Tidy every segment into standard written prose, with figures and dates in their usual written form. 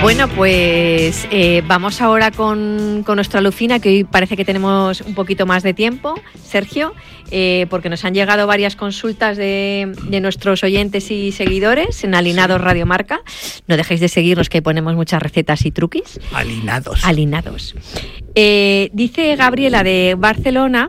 Bueno, pues vamos ahora con nuestra Lucina, que hoy parece que tenemos un poquito más de tiempo, Sergio, porque nos han llegado varias consultas de nuestros oyentes y seguidores en Alinados Radio Marca. No dejéis de seguirnos, que ponemos muchas recetas y truquis. Alinados. Dice Gabriela de Barcelona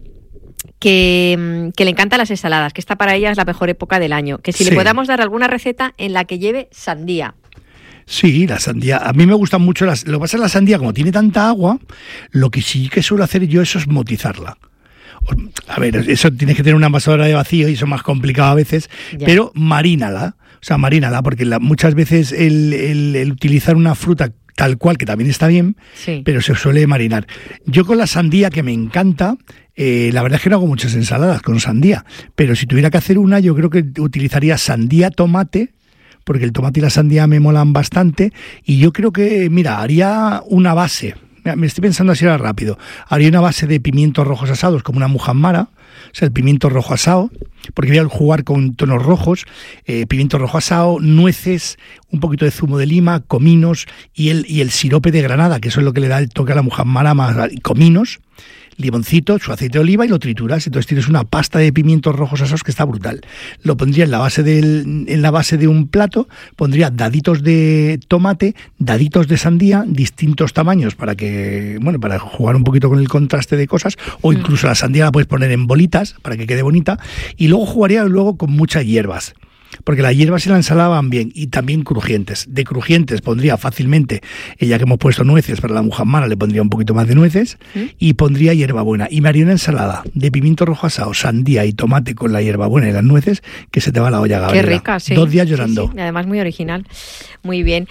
que le encantan las ensaladas, que esta para ella es la mejor época del año, que si le podamos dar alguna receta en la que lleve sandía. Sí, la sandía. A mí me gustan mucho lo que pasa es la sandía, como tiene tanta agua, lo que sí que suelo hacer yo es osmotizarla. A ver, eso tienes que tener una envasadora de vacío y eso es más complicado a veces, pero marínala, porque muchas veces el utilizar una fruta tal cual, que también está bien, pero se suele marinar. Yo con la sandía, que me encanta, la verdad es que no hago muchas ensaladas con sandía, pero si tuviera que hacer una, yo creo que utilizaría sandía tomate, porque el tomate y la sandía me molan bastante, y yo creo que, haría una base. Me estoy pensando así ahora rápido. Haría una base de pimientos rojos asados, como una muhammara, o sea, el pimiento rojo asado, porque voy a jugar con tonos rojos, pimiento rojo asado, nueces, un poquito de zumo de lima, cominos y el sirope de granada, que eso es lo que le da el toque a la muhammara, más cominos, limoncito, su aceite de oliva y lo trituras. Entonces tienes una pasta de pimientos rojos asados que está brutal. Lo pondría en la base de un plato, pondría daditos de tomate, daditos de sandía, distintos tamaños para jugar un poquito con el contraste de cosas, o incluso la sandía la puedes poner en bolitas para que quede bonita, y luego jugaría con muchas hierbas. Porque las hierbas en la ensalada van bien, y también crujientes. De crujientes pondría fácilmente, ya que hemos puesto nueces para la muhammara, le pondría un poquito más de nueces, y pondría hierbabuena. Y me haría una ensalada de pimiento rojo asado, sandía y tomate con la hierbabuena y las nueces, que se te va la olla, Gabriela. Qué rica, sí. 2 días llorando. Sí. Además muy original. Muy bien.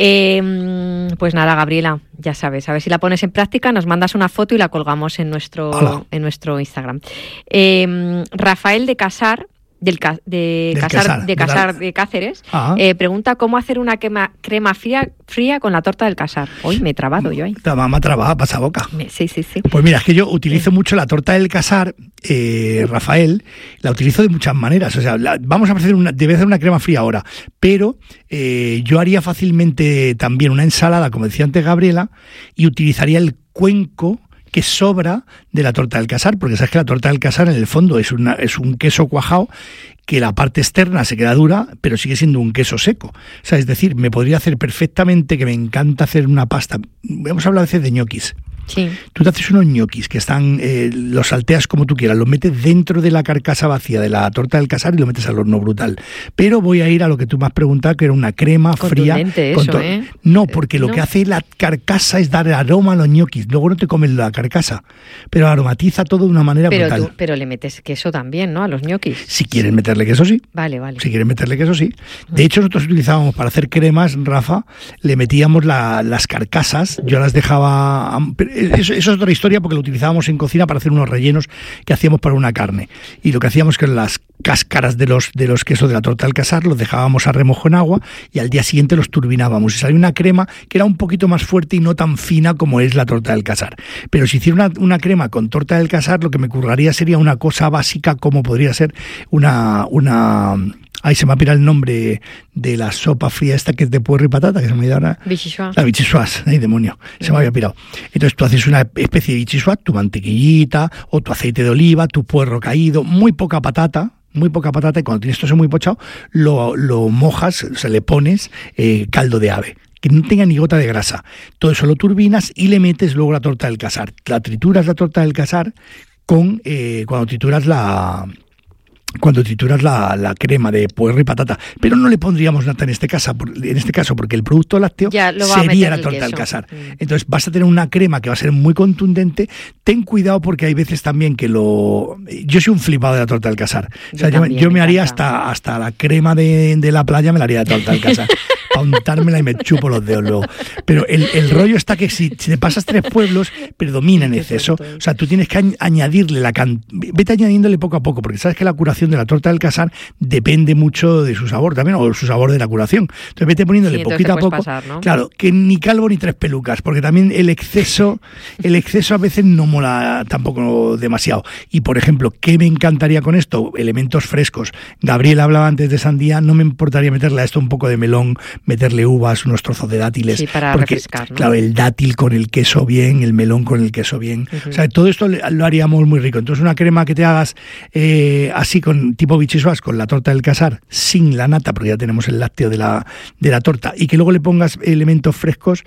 Pues nada, Gabriela, ya sabes, a ver si la pones en práctica, nos mandas una foto y la colgamos en nuestro Instagram. Rafael de Casar, de Cáceres, pregunta cómo hacer una crema fría con la torta del Casar. Hoy me he trabado yo ahí. La mamá trabada, pasa boca. Sí. Pues mira, es que yo utilizo mucho la torta del Casar, Rafael, la utilizo de muchas maneras. O sea, vamos a hacer una crema fría ahora, pero yo haría fácilmente también una ensalada, como decía antes Gabriela, y utilizaría el cuenco que sobra de la torta del Casar, porque sabes que la torta del Casar en el fondo es un queso cuajado, que la parte externa se queda dura, pero sigue siendo un queso seco. O sea, es decir, me podría hacer perfectamente, que me encanta hacer una pasta. Hemos hablado a veces de ñoquis. Sí. Tú te haces unos ñoquis que están, los salteas como tú quieras, los metes dentro de la carcasa vacía de la torta del Casar y lo metes al horno brutal. Pero voy a ir a lo que tú me has preguntado, que era una crema fría. No, porque lo que hace la carcasa es dar aroma a los ñoquis. Luego no te comes la carcasa, pero aromatiza todo de una manera brutal. Pero le metes queso también, ¿no? A los ñoquis. Si quieres meterle queso, sí. Vale. Si quieres meterle queso, sí. De hecho, nosotros utilizábamos para hacer cremas, Rafa, le metíamos las carcasas, yo las dejaba... Eso es otra historia, porque lo utilizábamos en cocina para hacer unos rellenos que hacíamos para una carne. Y lo que hacíamos que las cáscaras de los quesos de la torta del Casar los dejábamos a remojo en agua y al día siguiente los turbinábamos. Y salió una crema que era un poquito más fuerte y no tan fina como es la torta del Casar. Pero si hiciera una crema con torta del Casar, lo que me curraría sería una cosa básica, como podría ser una Ay, se me ha pirado el nombre de la sopa fría esta que es de puerro y patata, que se me ha ido ahora. Vichyssoise. La vichyssoise, ay demonio, se me había pirado. Entonces tú haces una especie de vichyssoise, tu mantequillita o tu aceite de oliva, tu puerro caído, muy poca patata, y cuando tienes todo eso muy pochado, lo mojas, o sea, le pones caldo de ave, que no tenga ni gota de grasa. Todo eso lo turbinas y le metes luego la torta del Casar. La trituras la torta del Casar con cuando trituras la crema de puerro y patata, pero no le pondríamos nata en este caso porque el producto lácteo sería la torta del Casar. Entonces vas a tener una crema que va a ser muy contundente. Ten cuidado, porque hay veces también que yo soy un flipado de la torta del Casar. O sea, yo me haría hasta la crema de la playa, me la haría de torta del Casar. Para untármela y me chupo los dedos luego. Pero el rollo está que si te pasas 3 pueblos, predomina en exceso. O sea, tú tienes que añadirle vete añadiéndole poco a poco, porque sabes que la curación elaboración de la torta del casar depende mucho de su sabor también, o su sabor de la curación. Entonces vete poniéndole poquito a poco. Pasar, ¿no? Claro, que ni calvo ni 3 pelucas, porque también el exceso a veces no mola tampoco demasiado. Y por ejemplo, ¿qué me encantaría con esto? Elementos frescos. Gabriel hablaba antes de sandía, no me importaría meterle a esto un poco de melón, meterle uvas, unos trozos de dátiles. Sí, para refrescar, ¿no? Claro, el dátil con el queso bien, el melón con el queso bien. Uh-huh. O sea, todo esto lo haríamos muy rico. Entonces, una crema que te hagas así con tipo bichisuas, con la torta del casar, sin la nata, porque ya tenemos el lácteo de la torta, y que luego le pongas elementos frescos,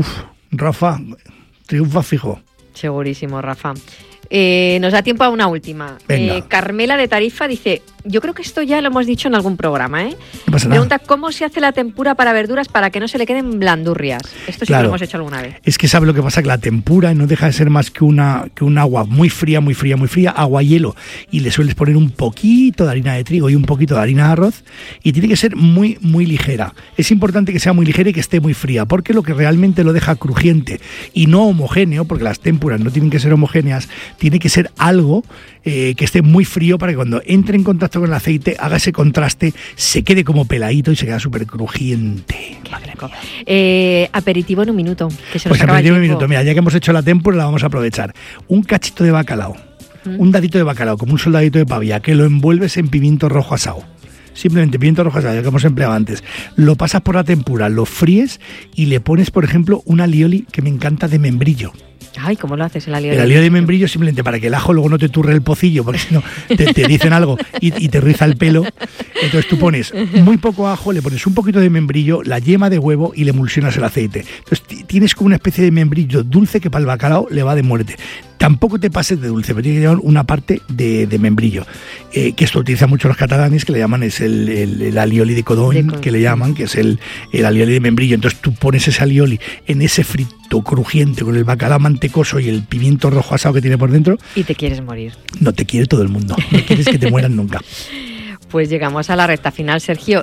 Rafa, triunfa fijo. Segurísimo, Rafa. Nos da tiempo a una última. Carmela de Tarifa dice, yo creo que esto ya lo hemos dicho en algún programa, ¿eh? No pasa nada. Pregunta, ¿cómo se hace la tempura para verduras para que no se le queden blandurrias? Esto sí que lo hemos hecho alguna vez. Es que ¿sabes lo que pasa? Que la tempura no deja de ser más que un agua muy fría, agua hielo, y le sueles poner un poquito de harina de trigo y un poquito de harina de arroz, y tiene que ser muy, muy ligera. Es importante que sea muy ligera y que esté muy fría, porque lo que realmente lo deja crujiente y no homogéneo, porque las tempuras no tienen que ser homogéneas, tiene que ser algo que esté muy frío para que cuando entre en contacto con el aceite haga ese contraste, se quede como peladito y se queda súper crujiente. Madre mía. Aperitivo en un minuto. Que se nos pues acaba aperitivo en un el minuto. Mira, ya que hemos hecho la tempura, la vamos a aprovechar. Un cachito de bacalao, un dadito de bacalao, como un soldadito de pavía, que lo envuelves en pimiento rojo asado. Simplemente pimiento rojo asado, ya que hemos empleado antes. Lo pasas por la tempura, lo fríes y le pones, por ejemplo, un alioli que me encanta de membrillo. Ay, ¿cómo lo haces el alioli? El alioli de membrillo simplemente para que el ajo luego no te turre el pocillo, porque si no te dicen algo y te riza el pelo. Entonces tú pones muy poco ajo, le pones un poquito de membrillo, la yema de huevo y le emulsionas el aceite. Entonces tienes como una especie de membrillo dulce que para el bacalao le va de muerte. Tampoco te pases de dulce, pero tiene que llevar una parte de membrillo. Que esto utiliza mucho los catalanes, que le llaman, es el alioli de codony, que le llaman, que es el alioli de membrillo. Entonces tú pones ese alioli en ese frito crujiente con el bacalao mantecoso y el pimiento rojo asado que tiene por dentro. Y te quieres morir. No te quiere todo el mundo, no quieres que te mueran nunca. Pues llegamos a la recta final, Sergio.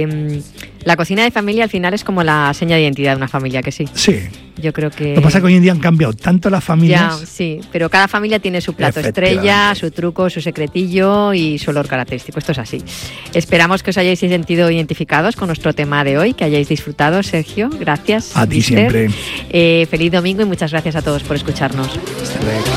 La cocina de familia al final es como la seña de identidad de una familia, ¿que sí? Sí. Yo creo que... Lo que pasa es que hoy en día han cambiado tanto las familias... Ya, sí, pero cada familia tiene su plato estrella, su truco, su secretillo y su olor característico. Esto es así. Esperamos que os hayáis sentido identificados con nuestro tema de hoy, que hayáis disfrutado, Sergio. Gracias. A ti siempre. Feliz domingo y muchas gracias a todos por escucharnos. Hasta luego.